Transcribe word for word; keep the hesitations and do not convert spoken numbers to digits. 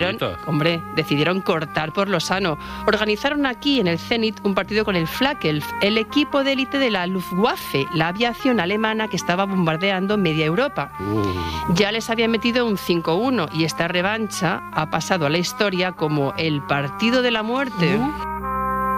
decidieron, hombre, decidieron cortar por lo sano. Organizaron aquí en el Zenit un partido con el Flakelf, el equipo de élite de la Luftwaffe, la aviación alemana que estaba bombardeando media Europa. Uh. Ya les había metido un cinco uno y esta revancha ha pasado a la historia como el partido de la muerte. Uh.